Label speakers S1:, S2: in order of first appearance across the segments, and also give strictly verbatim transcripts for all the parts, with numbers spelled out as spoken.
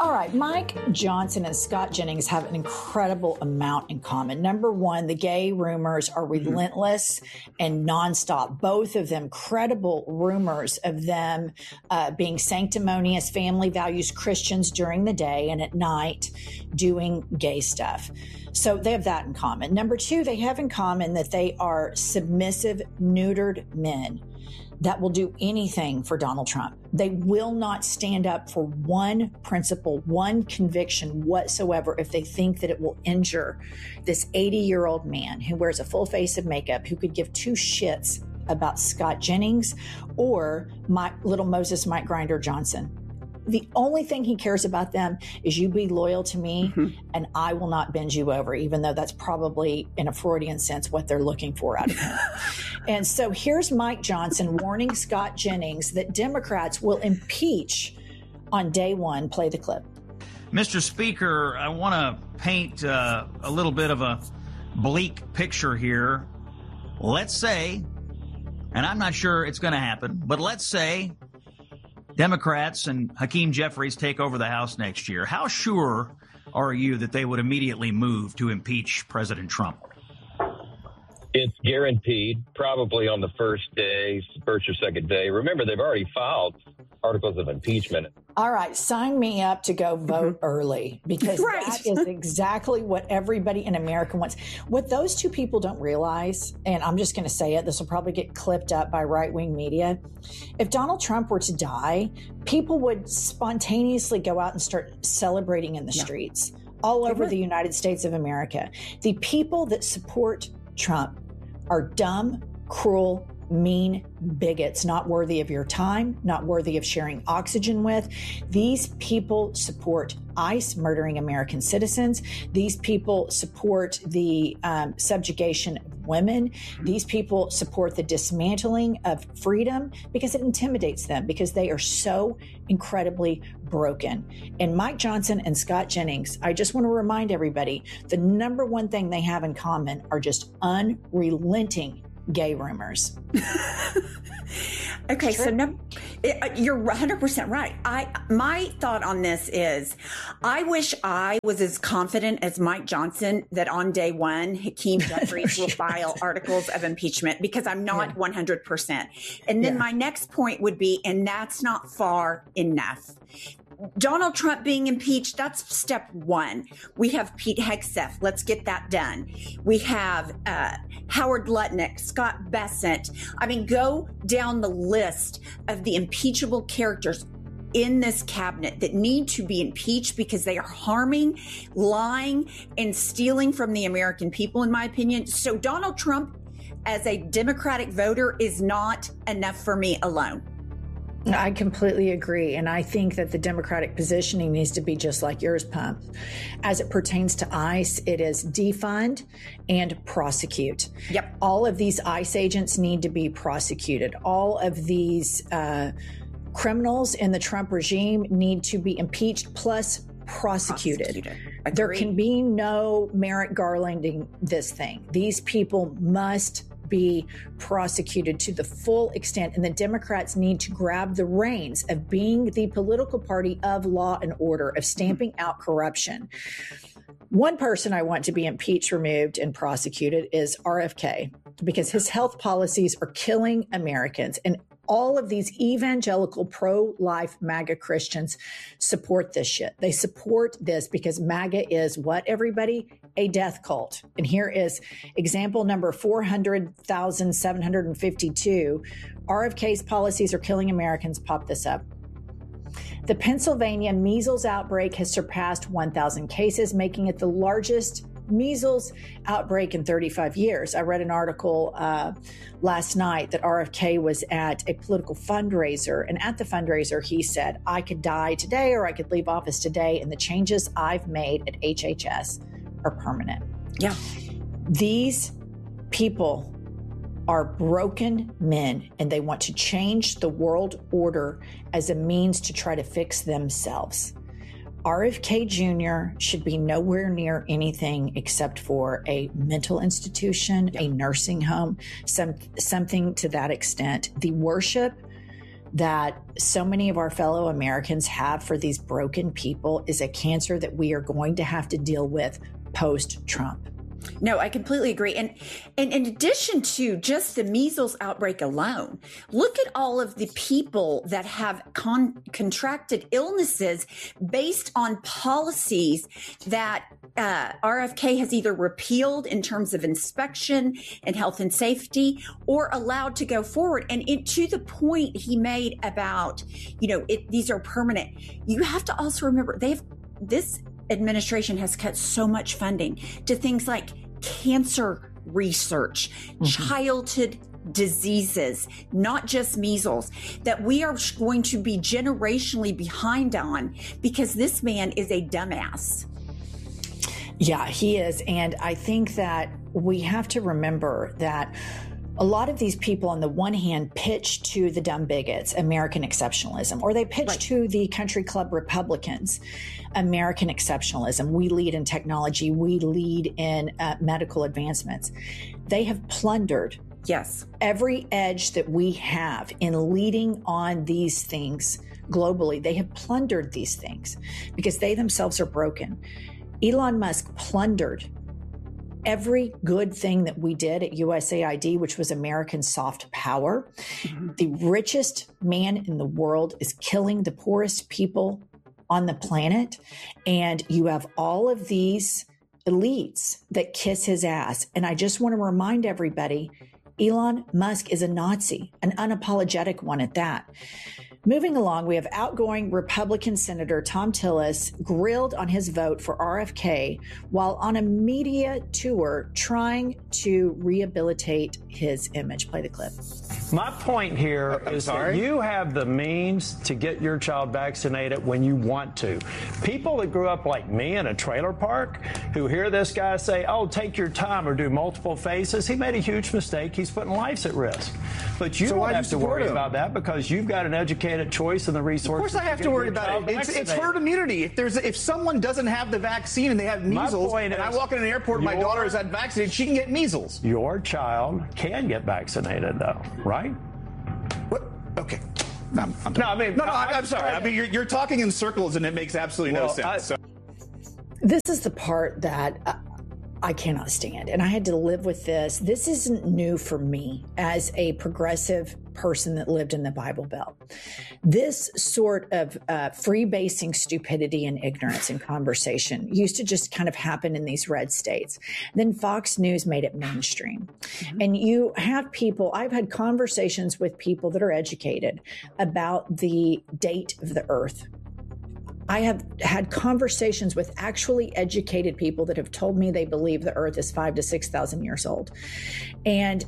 S1: All right, Mike Johnson and Scott Jennings have an incredible amount in common. Number one, the gay rumors are relentless and nonstop. Both of them credible rumors of them uh, being sanctimonious, family values Christians during the day and at night doing gay stuff. So they have that in common. Number two, they have in common that they are submissive, neutered men that will do anything for Donald Trump. They will not stand up for one principle, one conviction whatsoever if they think that it will injure this eighty-year-old man who wears a full face of makeup, who could give two shits about Scott Jennings or my little Moses Mike Grinder Johnson. The only thing he cares about them is you be loyal to me mm-hmm. and I will not bend you over, even though that's probably in a Freudian sense what they're looking for out of him. And so here's Mike Johnson warning Scott Jennings that Democrats will impeach on day one. Play the clip.
S2: Mister Speaker, I want to paint uh, a little bit of a bleak picture here. Let's say, and I'm not sure it's going to happen, but let's say Democrats and Hakeem Jeffries take over the House next year. How sure are you that they would immediately move to impeach President Trump?
S3: It's guaranteed, probably on the first day, first or second day. Remember, they've already filed articles of impeachment.
S1: All right, sign me up to go vote mm-hmm. early, because right. that is exactly what everybody in America wants. What those two people don't realize, and I'm just going to say it, this will probably get clipped up by right-wing media. If Donald Trump were to die, people would spontaneously go out and start celebrating in the yeah. streets all over the United States of America. The people that support Trump are dumb, cruel, mean bigots, not worthy of your time, not worthy of sharing oxygen with. These people support ICE murdering American citizens. These people support the um, subjugation of women. These people support the dismantling of freedom because it intimidates them, because they are so incredibly broken. And Mike Johnson and Scott Jennings, I just want to remind everybody, the number one thing they have in common are just unrelenting gay rumors.
S4: Okay, so no, it, you're one hundred percent right. I my thought on this is, I wish I was as confident as Mike Johnson that on day one, Hakeem Jeffries will file articles of impeachment, because I'm not yeah. one hundred percent. And then yeah. my next point would be, and that's not far enough. Donald Trump being impeached, that's step one. We have Pete Hegseth. Let's get that done. We have uh, Howard Lutnick, Scott Bessent. I mean, go down the list of the impeachable characters in this cabinet that need to be impeached because they are harming, lying, and stealing from the American people, in my opinion. So Donald Trump, as a Democratic voter, is not enough for me alone.
S1: I completely agree. And I think that the Democratic positioning needs to be just like yours, Pump. As it pertains to ICE, it is defund and prosecute.
S4: Yep.
S1: All of these ICE agents need to be prosecuted. All of these uh, criminals in the Trump regime need to be impeached plus prosecuted. prosecuted. There can be no Merrick Garlanding this thing. These people must be prosecuted to the full extent, and the Democrats need to grab the reins of being the political party of law and order, of stamping out corruption. One person I want to be impeached, removed, and prosecuted is R F K, because his health policies are killing Americans. And all of these evangelical pro-life MAGA Christians support this shit. They support this because MAGA is what, everybody? A death cult. And here is example number four hundred thousand seven hundred fifty-two. R F K's policies are killing Americans. Pop this up. The Pennsylvania measles outbreak has surpassed one thousand cases, making it the largest measles outbreak in thirty-five years. I read an article uh, last night that R F K was at a political fundraiser, and at the fundraiser, he said, I could die today or I could leave office today, and the changes I've made at H H S are permanent.
S4: Yeah.
S1: These people are broken men, and they want to change the world order as a means to try to fix themselves. R F K Junior should be nowhere near anything except for a mental institution, a nursing home, some something to that extent. The worship that so many of our fellow Americans have for these broken people is a cancer that we are going to have to deal with post-Trump.
S4: No, I completely agree. And, and in addition to just the measles outbreak alone, look at all of the people that have con- contracted illnesses based on policies that uh, R F K has either repealed in terms of inspection and health and safety or allowed to go forward. And it, to the point he made about, you know, it, these are permanent. You have to also remember they've this administration has cut so much funding to things like cancer research, mm-hmm. childhood diseases, not just measles, that we are going to be generationally behind on because this man is a dumbass.
S1: Yeah, he is. And I think that we have to remember that a lot of these people on the one hand pitch to the dumb bigots, American exceptionalism, or they pitch right. to the country club Republicans, American exceptionalism. We lead in technology. We lead in uh, medical advancements. They have plundered
S4: yes,
S1: every edge that we have in leading on these things globally. They have plundered these things because they themselves are broken. Elon Musk plundered every good thing that we did at U S A I D, which was American soft power. Mm-hmm. The richest man in the world is killing the poorest people on the planet. And you have all of these elites that kiss his ass. And I just want to remind everybody, Elon Musk is a Nazi, an unapologetic one at that. Moving along, we have outgoing Republican Senator Thom Tillis grilled on his vote for R F K while on a media tour trying to rehabilitate his image. Play the clip.
S5: My point here I'm is sorry? that you have the means to get your child vaccinated when you want to. People that grew up like me in a trailer park who hear this guy say, oh, take your time or do multiple phases, he made a huge mistake. He's putting lives at risk. But you so don't have to worry him? about that because you've got an educated choice and the resources.
S6: Of course I have to, to worry about it. It's, it's herd immunity. If there's if someone doesn't have the vaccine and they have measles, and I walk in an airport and my daughter is not vaccinated, she can get measles.
S5: Your child can get vaccinated, though, right?
S6: What? Okay. I'm, I'm no, I mean, no, no, I, I'm sorry. I mean, you're, you're talking in circles, and it makes absolutely well, no sense. I, so.
S1: This is the part that uh, I cannot stand, and I had to live with this. This isn't new for me as a progressive person that lived in the Bible Belt. This sort of uh, freebasing stupidity and ignorance in conversation used to just kind of happen in these red states. Then Fox News made it mainstream. Mm-hmm. And you have people, I've had conversations with people that are educated about the date of the earth. I have had conversations with actually educated people that have told me they believe the earth is five to six thousand years old. And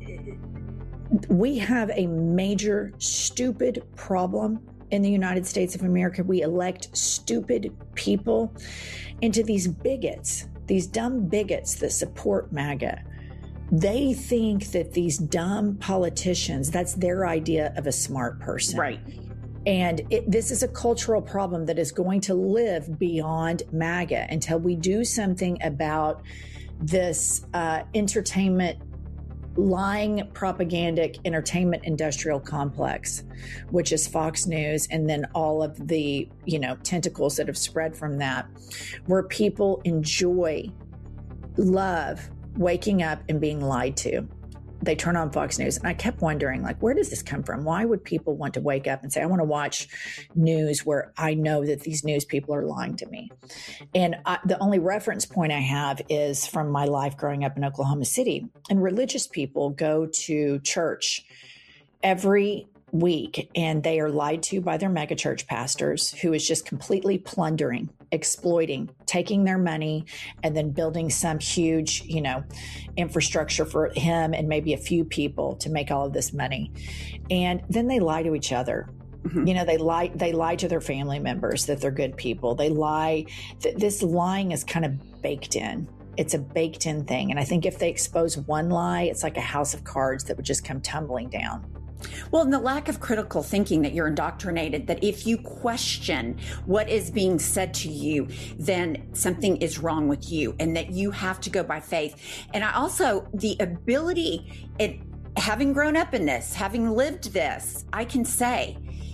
S1: we have a major stupid problem in the United States of America. We elect stupid people into these bigots, these dumb bigots that support MAGA. They think that these dumb politicians, that's their idea of a smart person.
S4: Right.
S1: And it, this is a cultural problem that is going to live beyond MAGA until we do something about this uh, entertainment, lying, propagandic entertainment industrial complex, which is Fox News, and then all of the, you know, tentacles that have spread from that, where people enjoy, love waking up and being lied to. They turn on Fox News. And I kept wondering, like, where does this come from? Why would people want to wake up and say, I want to watch news where I know that these news people are lying to me? And I, the only reference point I have is from my life growing up in Oklahoma City. And religious people go to church every week and they are lied to by their megachurch pastors, who is just completely plundering, exploiting, taking their money and then building some huge, you know, infrastructure for him and maybe a few people to make all of this money. And then they lie to each other. Mm-hmm. You know, they lie, they lie to their family members that they're good people. They lie. Th- this lying is kind of baked in. It's a baked in thing. And I think if they expose one lie, it's like a house of cards that would just come tumbling down.
S4: Well, and the lack of critical thinking that you're indoctrinated, that if you question what is being said to you, then something is wrong with you and that you have to go by faith. And I also, the ability, it, having grown up in this, having lived this, I can say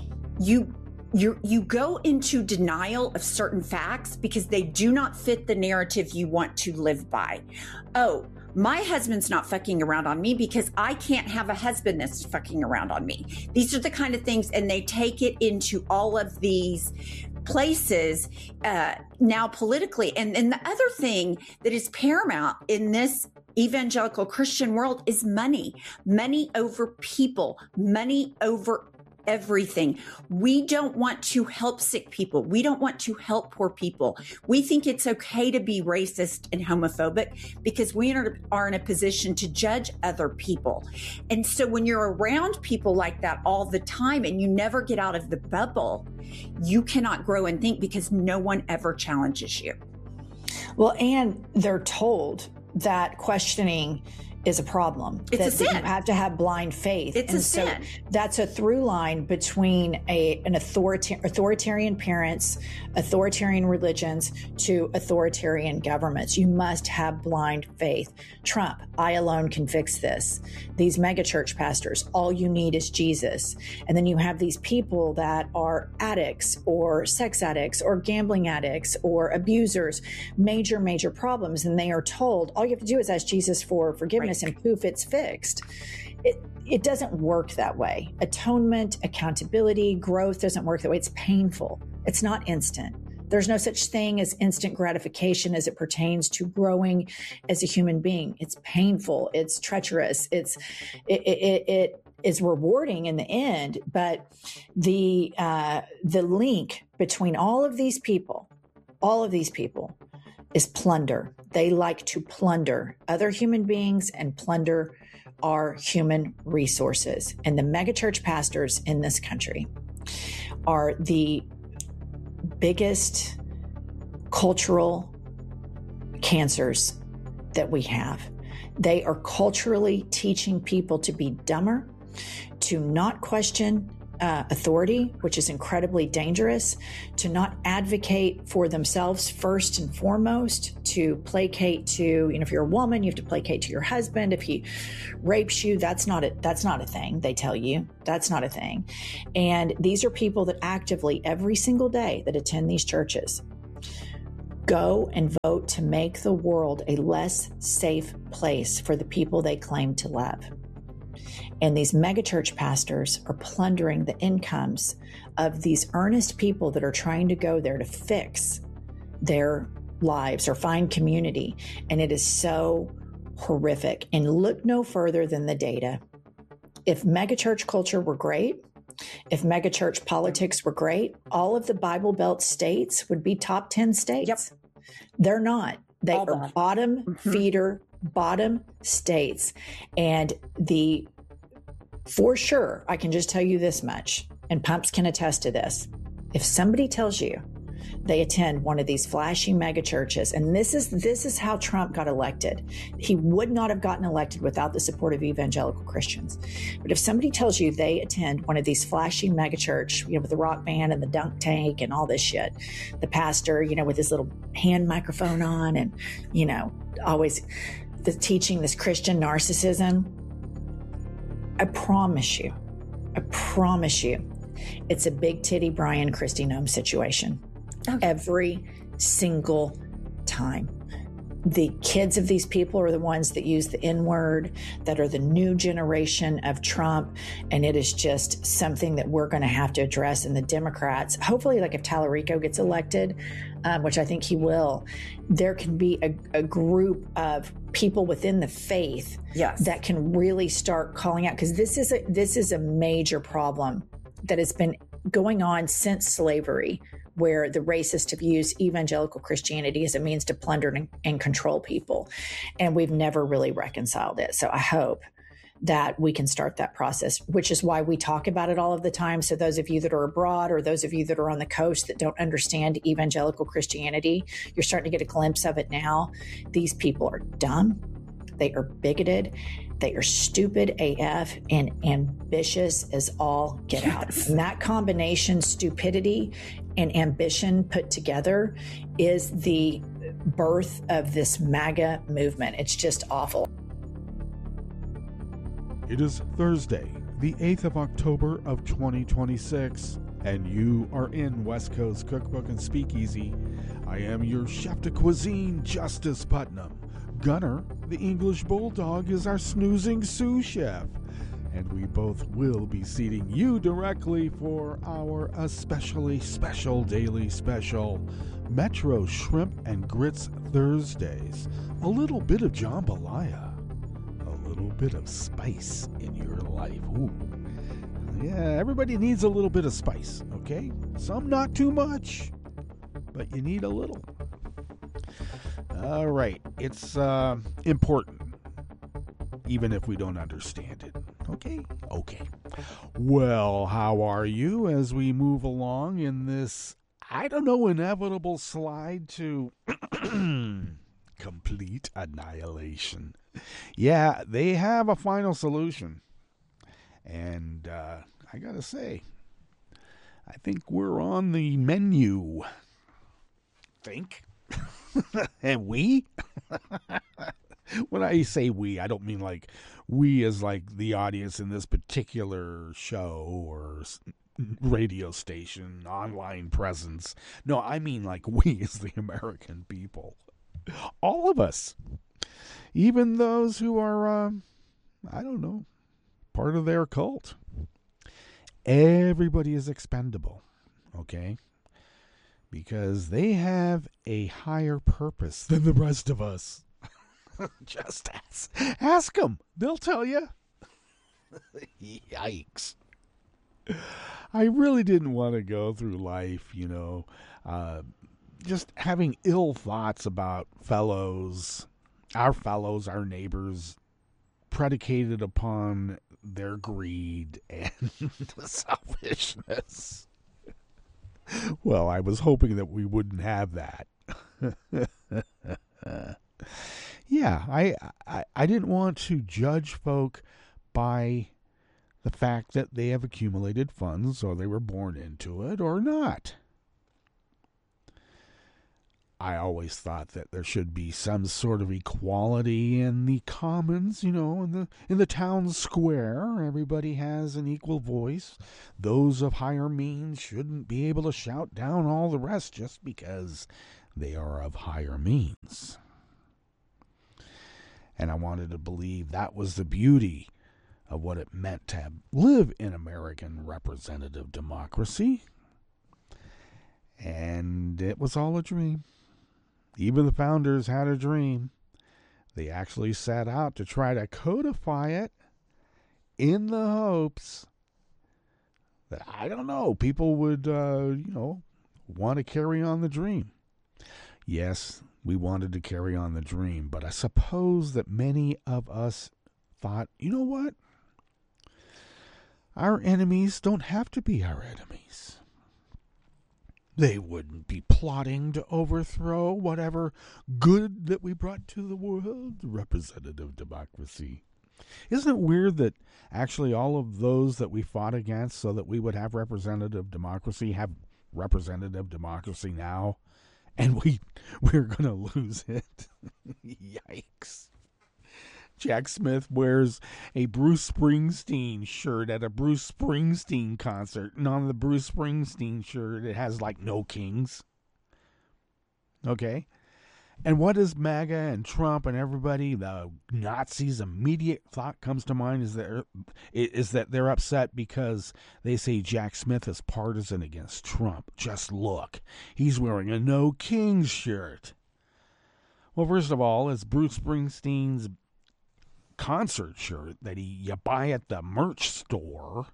S4: you you you go into denial of certain facts because they do not fit the narrative you want to live by. Oh, my husband's not fucking around on me because I can't have a husband that's fucking around on me. These are the kind of things, and they take it into all of these places uh, now politically. And, and the other thing that is paramount in this evangelical Christian world is money. Money over people, money over everything. We don't want to help sick people. We don't want to help poor people. We think it's okay to be racist and homophobic because we are, are in a position to judge other people. And so when you're around people like that all the time and you never get out of the bubble, you cannot grow and think because no one ever challenges you.
S1: Well, and they're told that questioning is a problem.
S4: It's
S1: that,
S4: a sin.
S1: That you have to have blind faith.
S4: It's
S1: and
S4: a
S1: so
S4: sin.
S1: That's a through line between a an authorita- authoritarian parents, authoritarian religions to authoritarian governments. You must have blind faith. Trump, I alone can fix this. These megachurch pastors, all you need is Jesus. And then you have these people that are addicts or sex addicts or gambling addicts or abusers, major, major problems. And they are told all you have to do is ask Jesus for forgiveness. Right. And poof, it's fixed. It it doesn't work that way. Atonement, accountability, growth doesn't work that way. It's painful. It's not instant. There's no such thing as instant gratification as it pertains to growing as a human being. It's painful. It's treacherous. It's it it, it is rewarding in the end. But the uh, the link between all of these people, all of these people, is plunder. They like to plunder other human beings and plunder our human resources. And the megachurch pastors in this country are the biggest cultural cancers that we have. They are culturally teaching people to be dumber, to not question Uh, authority, which is incredibly dangerous, to not advocate for themselves first and foremost, to placate to, you know, if you're a woman, you have to placate to your husband. If he rapes you, that's not a, that's not a thing. They tell you that's not a thing. And these are people that actively every single day that attend these churches go and vote to make the world a less safe place for the people they claim to love. And these megachurch pastors are plundering the incomes of these earnest people that are trying to go there to fix their lives or find community. And it is so horrific. And look no further than the data. If megachurch culture were great, if megachurch politics were great, all of the Bible Belt states would be top ten states.
S4: Yep.
S1: They're not. They
S4: all
S1: are
S4: bad.
S1: bottom
S4: Mm-hmm.
S1: feeder, bottom states. And the For sure, I can just tell you this much, and Pumps can attest to this. If somebody tells you they attend one of these flashy mega churches, and this is this is how Trump got elected. He would not have gotten elected without the support of evangelical Christians. But if somebody tells you they attend one of these flashy mega church, you know, with the rock band and the dunk tank and all this shit, the pastor, you know, with his little hand microphone on and, you know, always the teaching this Christian narcissism, I promise you, I promise you, it's a big titty Brian Kristi Noem situation. Okay. Every single time. The kids of these people are the ones that use the N-word, that are the new generation of Trump. And it is just something that we're going to have to address. And the Democrats, hopefully, like if Tallarico gets elected, um, which I think he will, there can be a, a group of people within the faith
S4: yes.
S1: that can really start calling out. Because this is a, this is a major problem that has been going on since slavery, where the racists have used evangelical Christianity as a means to plunder and, and control people. And we've never really reconciled it. So I hope that we can start that process, which is why we talk about it all of the time. So those of you that are abroad or those of you that are on the coast that don't understand evangelical Christianity, you're starting to get a glimpse of it now. These people are dumb. They are bigoted. They are stupid A F and ambitious as all get out.
S4: Yes.
S1: And that combination, stupidity and ambition put together, is the birth of this MAGA movement. It's just awful.
S7: It is Thursday, the eighth of October of twenty twenty-six, and you are in West Coast Cookbook and Speakeasy. I am your chef de cuisine, Justice Putnam. Gunner, the English Bulldog, is our snoozing sous chef, and we both will be seating you directly for our especially special daily special, Metro Shrimp and Grits Thursdays. A little bit of jambalaya. A little bit of spice in your life. Ooh. Yeah, everybody needs a little bit of spice, okay? Some not too much, but you need a little. All right, it's uh, important, even if we don't understand it. Okay? Okay. Well, how are you as we move along in this, I don't know, inevitable slide to complete annihilation? Yeah, they have a final solution. And uh, I gotta say, I think we're on the menu. Think? And we? When I say we, I don't mean like we as like the audience in this particular show or radio station, online presence. No, I mean like we as the American people. All of us. Even those who are, uh, I don't know, part of their cult. Everybody is expendable, okay? Because they have a higher purpose than the rest of us. Just ask, ask them. They'll tell you. Yikes. I really didn't want to go through life, you know, uh, just having ill thoughts about fellows, our fellows, our neighbors, predicated upon their greed and selfishness. Well, I was hoping that we wouldn't have that. Yeah, I, I I didn't want to judge folk by the fact that they have accumulated funds or they were born into it or not. I always thought that there should be some sort of equality in the commons, you know, in the in the town square. Everybody has an equal voice. Those of higher means shouldn't be able to shout down all the rest just because they are of higher means. And I wanted to believe that was the beauty of what it meant to have, live in American representative democracy. And it was all a dream. Even the founders had a dream. They actually set out to try to codify it in the hopes that, I don't know, people would, uh, you know, want to carry on the dream. Yes, we wanted to carry on the dream, but I suppose that many of us thought, you know what? Our enemies don't have to be our enemies. They wouldn't be plotting to overthrow whatever good that we brought to the world, representative democracy. Isn't it weird that actually all of those that we fought against so that we would have representative democracy have representative democracy now? And we, we're going to lose it. Yikes. Jack Smith wears a Bruce Springsteen shirt at a Bruce Springsteen concert. And on the Bruce Springsteen shirt, it has like no kings. Okay? And what is MAGA and Trump and everybody, the Nazis' immediate thought comes to mind is that, is that they're upset because they say Jack Smith is partisan against Trump. Just look. He's wearing a no kings shirt. Well, first of all, it's Bruce Springsteen's concert shirt that he you buy at the merch store.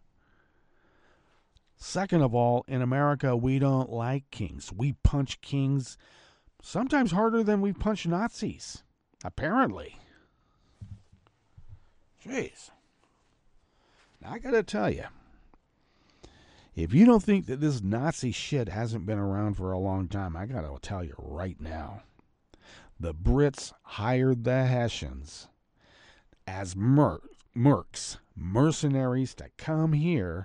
S7: Second of all, in America, we don't like kings. We punch kings sometimes harder than we punch Nazis, apparently. Jeez. Now, I gotta tell you, if you don't think that this Nazi shit hasn't been around for a long time, I gotta tell you right now, the Brits hired the Hessians as mer- mercs, mercenaries to come here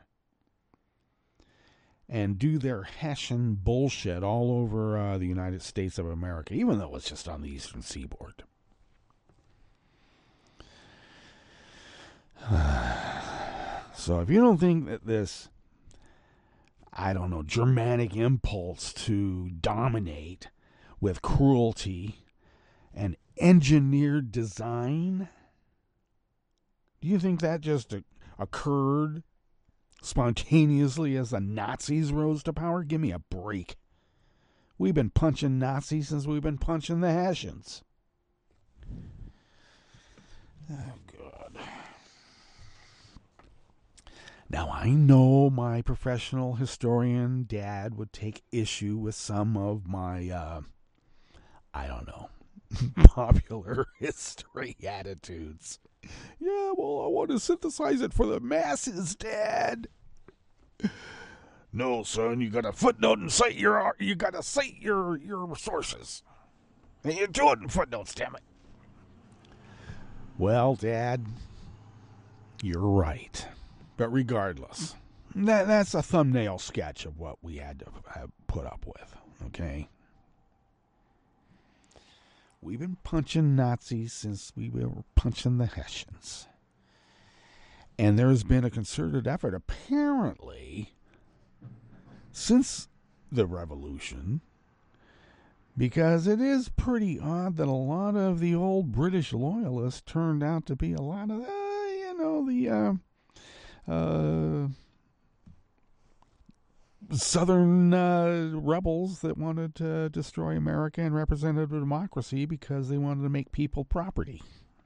S7: and do their Hessian bullshit all over uh, the United States of America, even though it's just on the eastern seaboard. So if you don't think that this, I don't know, Germanic impulse to dominate with cruelty and engineered design, do you think that just occurred spontaneously as the Nazis rose to power? Give me a break. We've been punching Nazis since we've been punching the Hessians. Oh, God. Now, I know my professional historian dad would take issue with some of my, uh, I don't know, popular history attitudes. Yeah, well, I want to synthesize it for the masses, Dad. No, son, you gotta footnote and cite your, you gotta cite your, your sources. And you do it in footnotes, damn it. Well, Dad, you're right. But regardless, that that's a thumbnail sketch of what we had to have put up with, okay? We've been punching Nazis since we were punching the Hessians. And there's been a concerted effort, apparently, since the revolution, because it is pretty odd that a lot of the old British loyalists turned out to be a lot of, uh, you know, the uh, uh, Southern uh, rebels that wanted to destroy America and representative democracy because they wanted to make people property.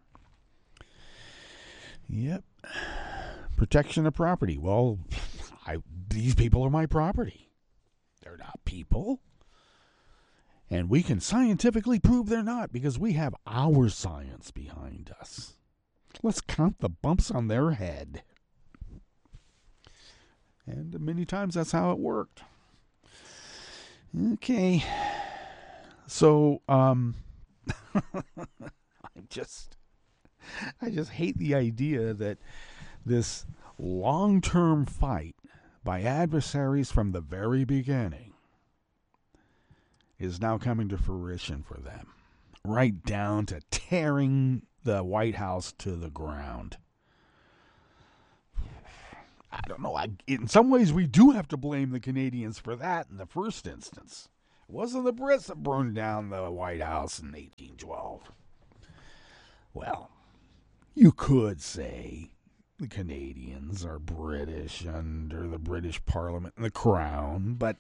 S7: Yep. Protection of property. Well, I, these people are my property. They're not people. And we can scientifically prove they're not because we have our science behind us. Let's count the bumps on their head. And many times that's how it worked. Okay. So, um, I just, I just hate the idea that this long-term fight by adversaries from the very beginning is now coming to fruition for them. Right down to tearing the White House to the ground. I don't know. I, in some ways, we do have to blame the Canadians for that in the first instance. It wasn't the Brits that burned down the White House in eighteen twelve. Well, you could say the Canadians are British under the British Parliament and the Crown, but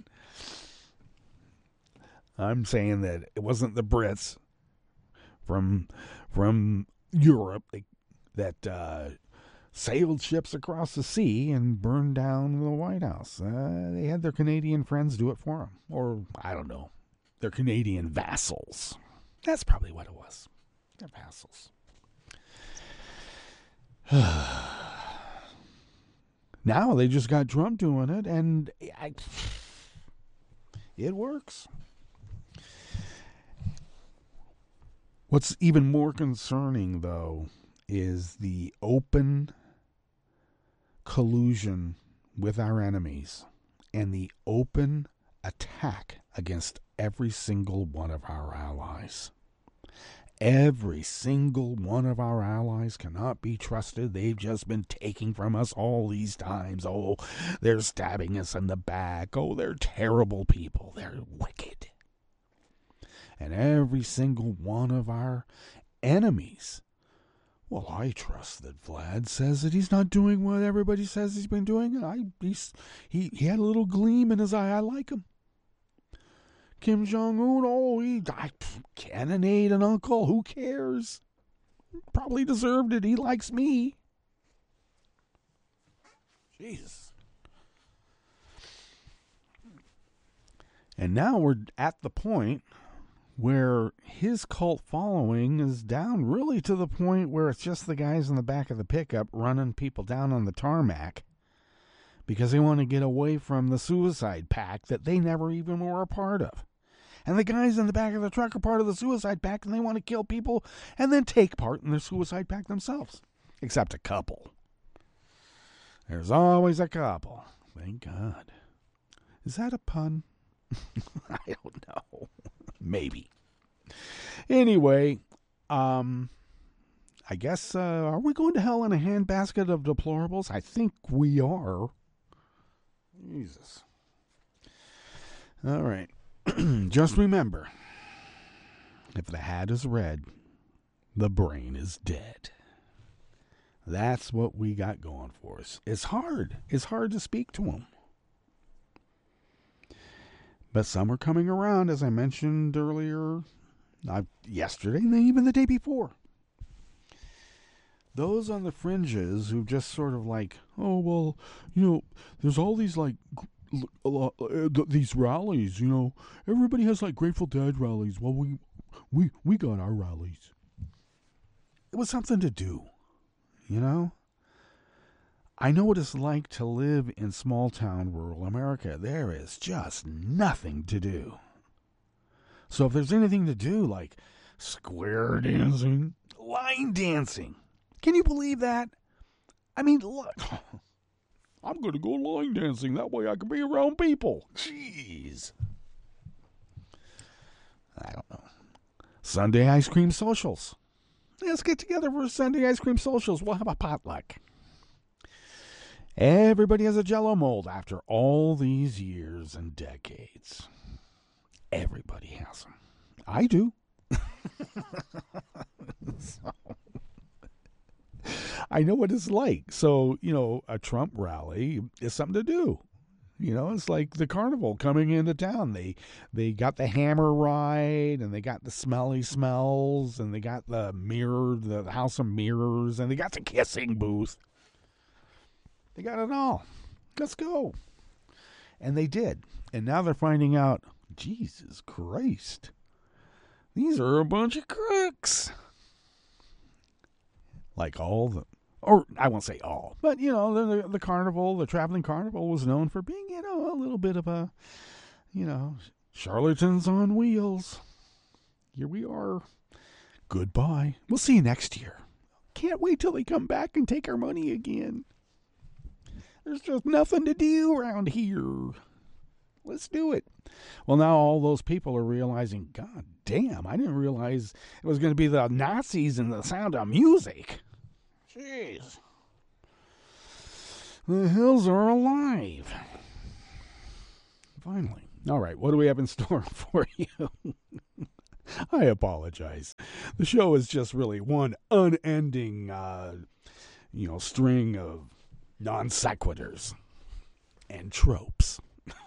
S7: I'm saying that it wasn't the Brits from from Europe that uh, sailed ships across the sea and burned down the White House. Uh, they had their Canadian friends do it for them. Or, I don't know, their Canadian vassals. That's probably what it was. Their vassals. Now they just got Trump doing it, and I, it works. What's even more concerning, though, is the open collusion with our enemies and the open attack against every single one of our allies. Every single one of our allies cannot be trusted. They've just been taking from us all these times. Oh, they're stabbing us in the back. Oh, they're terrible people. They're wicked. And every single one of our enemies, well, I trust that Vlad says that he's not doing what everybody says he's been doing. And I, he's, he, he had a little gleam in his eye. I like him. Kim Jong-un, oh, he I, cannonade an uncle. Who cares? Probably deserved it. He likes me. Jesus. And now we're at the point where his cult following is down really to the point where it's just the guys in the back of the pickup running people down on the tarmac because they want to get away from the suicide pact that they never even were a part of. And the guys in the back of the truck are part of the suicide pact, and they want to kill people and then take part in the suicide pact themselves. Except a couple. There's always a couple. Thank God. Is that a pun? I don't know. Maybe. Anyway, um, I guess, uh, are we going to hell in a handbasket of deplorables? I think we are. Jesus. All right. Just remember, if the hat is red, the brain is dead. That's what we got going for us. It's hard. It's hard to speak to them. But some are coming around, as I mentioned earlier, not yesterday, and even the day before. Those on the fringes who just sort of like, oh, well, you know, there's all these like, uh, these rallies, you know, everybody has like Grateful Dead rallies. Well, we, we, we got our rallies. It was something to do, you know? I know what it's like to live in small-town rural America. There is just nothing to do. So if there's anything to do, like square dancing, line dancing, can you believe that? I mean, look, I'm going to go line dancing. That way I can be around people. Jeez. I don't know. Sunday ice cream socials. Let's get together for Sunday ice cream socials. We'll have a potluck. Everybody has a Jell-O mold after all these years and decades. Everybody has them. I do. So, I know what it's like. So, you know, a Trump rally is something to do. You know, it's like the carnival coming into town. They they got the hammer ride, and they got the smelly smells, and they got the mirror, the house of mirrors, and they got the kissing booth. They got it all. Let's go. And they did. And now they're finding out, Jesus Christ, these are a bunch of crooks. Like all the, or I won't say all, but, you know, the, the, the carnival, the traveling carnival was known for being, you know, a little bit of a, you know, charlatans on wheels. Here we are. Goodbye. We'll see you next year. Can't wait till they come back and take our money again. There's just nothing to do around here. Let's do it. Well, now all those people are realizing, God damn, I didn't realize it was going to be the Nazis and the Sound of Music. Jeez. The hills are alive. Finally. All right, what do we have in store for you? I apologize. The show is just really one unending, uh, you know, string of non sequiturs and tropes.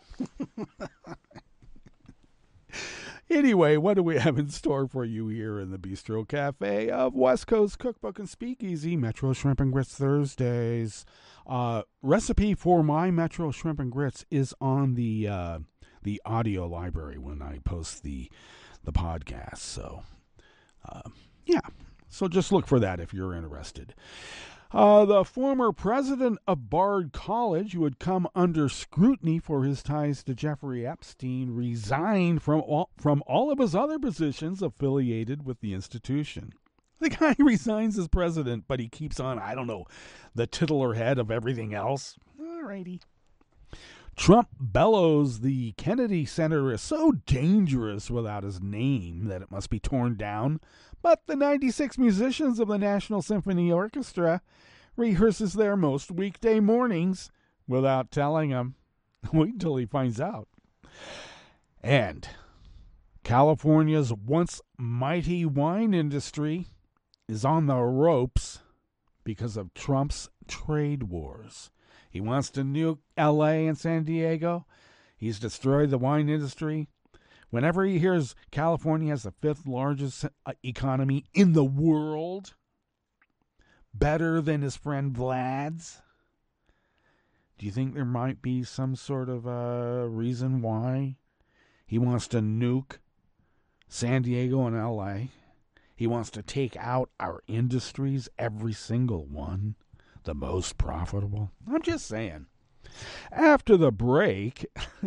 S7: Anyway, what do we have in store for you here in the Bistro Cafe of West Coast Cookbook and Speakeasy, Metro Shrimp and Grits Thursdays? Uh, recipe for my Metro Shrimp and Grits is on the uh, the audio library when I post the the podcast. So, uh, yeah. So just look for that if you're interested. Uh, the former president of Bard College, who had come under scrutiny for his ties to Jeffrey Epstein, resigned from all, from all of his other positions affiliated with the institution. The guy resigns as president, but he keeps on, I don't know, the titular head of everything else. All righty. Trump bellows the Kennedy Center is so dangerous without his name that it must be torn down. But the ninety-six musicians of the National Symphony Orchestra rehearses there most weekday mornings without telling him. Wait until he finds out. And California's once mighty wine industry is on the ropes because of Trump's trade wars. He wants to nuke L A and San Diego. He's destroyed the wine industry. Whenever he hears California has the fifth largest economy in the world, better than his friend Vlad's, do you think there might be some sort of uh, reason why he wants to nuke San Diego and L A? He wants to take out our industries, every single one, the most profitable. I'm just saying. After the break...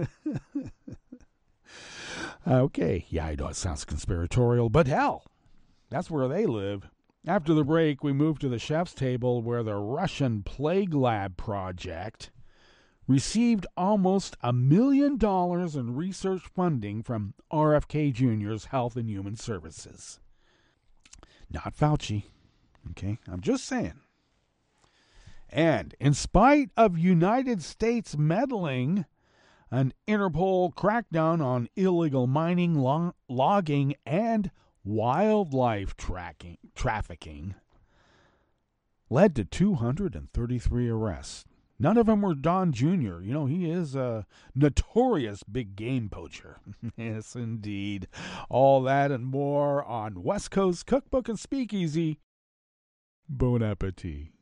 S7: Okay, yeah, I know it sounds conspiratorial, but hell, that's where they live. After the break, we move to the chef's table where the Russian Plague Lab project received almost a million dollars in research funding from R F K Junior's Health and Human Services. Not Fauci, Okay, I'm just saying. And in spite of United States meddling, an Interpol crackdown on illegal mining, lo- logging, and wildlife tracking, trafficking led to two hundred thirty-three arrests. None of them were Don Junior You know, he is a notorious big game poacher. Yes, indeed. All that and more on West Coast Cookbook and Speakeasy. Bon appetit.